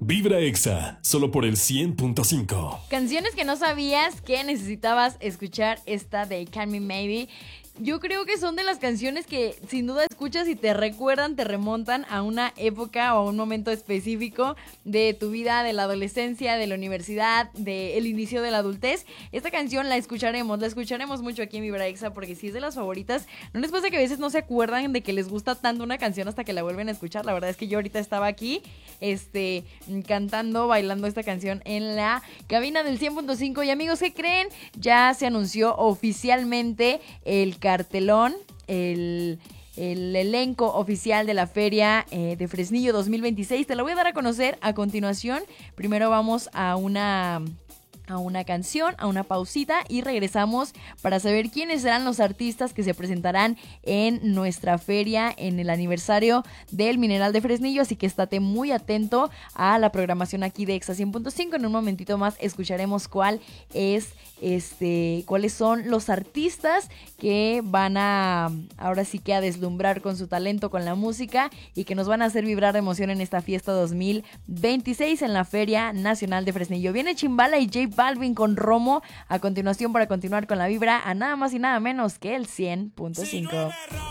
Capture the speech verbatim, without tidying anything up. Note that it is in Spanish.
Vibra Exa, solo por el cien punto cinco. Canciones que no sabías que necesitabas escuchar, esta de Call Me Maybe. Yo creo que son de las canciones que sin duda escuchas y te recuerdan, te remontan a una época o a un momento específico de tu vida, de la adolescencia, de la universidad, del inicio de la adultez. Esta canción la escucharemos, la escucharemos mucho aquí en Vibra Exa porque sí es de las favoritas. ¿No les pasa que a veces no se acuerdan de que les gusta tanto una canción hasta que la vuelven a escuchar? La verdad es que yo ahorita estaba aquí este, cantando, bailando esta canción en la cabina del cien punto cinco. Y amigos, ¿qué creen? Ya se anunció oficialmente el cartelón, el, el elenco oficial de la Feria eh, de Fresnillo dos mil veintiséis. Te lo voy a dar a conocer a continuación. Primero vamos a una... a una canción, a una pausita y regresamos para saber quiénes serán los artistas que se presentarán en nuestra feria en el aniversario del Mineral de Fresnillo, así que estate muy atento a la programación aquí de Exa cien punto cinco. En un momentito más escucharemos cuál es este, cuáles son los artistas que van a, ahora sí que a deslumbrar con su talento, con la música y que nos van a hacer vibrar de emoción en esta fiesta dos mil veintiséis en la Feria Nacional de Fresnillo. Viene Chimbala y J Balvin con Romo a continuación para continuar con la vibra a nada más y nada menos que el cien punto cinco.